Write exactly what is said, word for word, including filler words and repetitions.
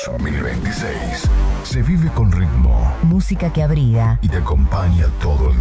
dos mil veintiséis se vive con ritmo. Música que abriga y te acompaña todo